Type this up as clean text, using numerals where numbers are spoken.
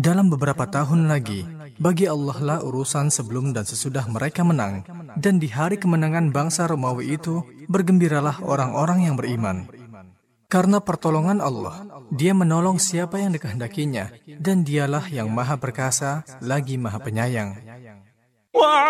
Dalam beberapa tahun lagi, bagi Allah lah urusan sebelum dan sesudah mereka menang. Dan di hari kemenangan bangsa Romawi itu, bergembiralah orang-orang yang beriman. Karena pertolongan Allah, Dia menolong siapa yang dikehendakinya, dan Dialah yang Maha Perkasa, lagi Maha Penyayang.